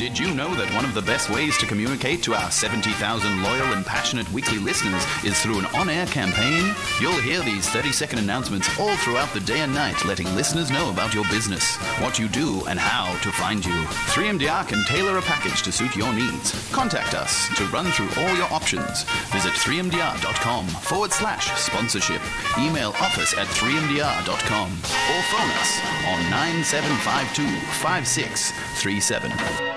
Did you know that one of the best ways to communicate to our 70,000 loyal and passionate weekly listeners is through an on-air campaign? You'll hear these 30-second announcements all throughout the day and night, letting listeners know about your business, what you do, and how to find you. 3MDR can tailor a package to suit your needs. Contact us to run through all your options. Visit 3mdr.com/sponsorship. Email office@3mdr.com or phone us on 9752 5637.